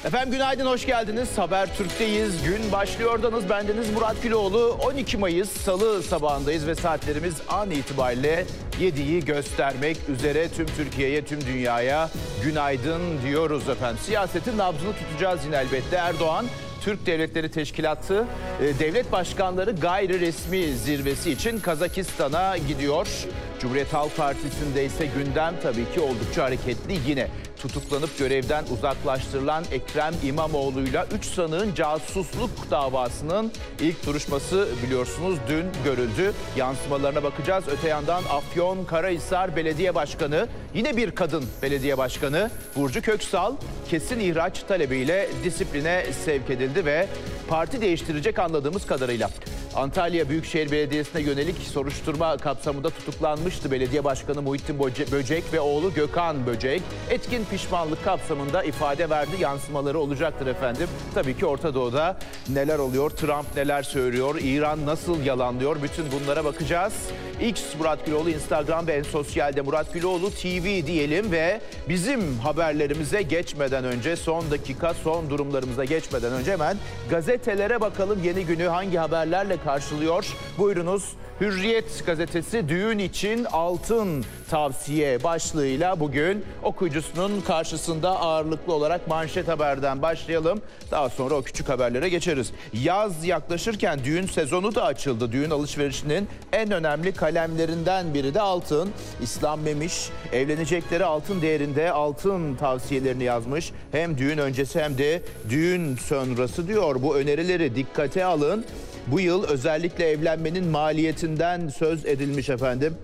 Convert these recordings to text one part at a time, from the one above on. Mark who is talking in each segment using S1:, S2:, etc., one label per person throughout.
S1: Efendim günaydın, hoş geldiniz. Habertürk'teyiz. Gün başlıyordanız. Bendeniz Murat Güloğlu. 12 Mayıs Salı sabahındayız ve saatlerimiz an itibariyle 7'yi göstermek üzere. Tüm Türkiye'ye, tüm dünyaya günaydın diyoruz efendim. Siyasetin nabzını tutacağız yine elbette. Erdoğan, Türk Devletleri Teşkilatı devlet başkanları gayri resmi zirvesi için Kazakistan'a gidiyor. Cumhuriyet Halk Partisi'nde ise gündem tabii ki oldukça hareketli. Yine tutuklanıp görevden uzaklaştırılan Ekrem İmamoğlu'yla 3 sanığın casusluk davasının ilk duruşması biliyorsunuz dün görüldü. Yansımalarına bakacağız. Öte yandan Afyonkarahisar Belediye Başkanı, yine bir kadın belediye başkanı Burcu Köksal kesin ihraç talebiyle disipline sevk edildi ve parti değiştirecek anladığımız kadarıyla. Antalya Büyükşehir Belediyesi'ne yönelik soruşturma kapsamında tutuklanmıştı belediye başkanı Muhittin Böcek ve oğlu Gökhan Böcek. Etkin pişmanlık kapsamında ifade verdi. Yansımaları olacaktır efendim. Tabii ki Orta Doğu'da neler oluyor, Trump neler söylüyor, İran nasıl yalanlıyor, bütün bunlara bakacağız. X Murat Güloğlu Instagram ve en sosyalde Murat Güloğlu TV diyelim ve bizim haberlerimize geçmeden önce, son dakika son durumlarımıza geçmeden önce hemen gazetelere bakalım. Yeni günü hangi haberlerle karşılıyor? Buyurunuz. Hürriyet gazetesi düğün için altın tavsiye başlığıyla bugün okuyucusunun karşısında ağırlıklı olarak manşet haberden başlayalım. Daha sonra o küçük haberlere geçeriz. Yaz yaklaşırken düğün sezonu da açıldı. Düğün alışverişinin en önemli kalemlerinden biri de altın. İslam Memiş evlenecekleri altın değerinde altın tavsiyelerini yazmış. Hem düğün öncesi hem de düğün sonrası diyor. Bu önerileri dikkate alın. Bu yıl özellikle evlenmenin maliyetinden söz edilmiş efendim.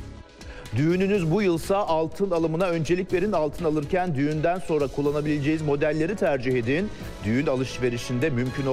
S1: Düğününüz bu yılsa altın alımına öncelik verin. Altın alırken düğünden sonra kullanabileceğiniz modelleri tercih edin. Düğün alışverişinde mümkün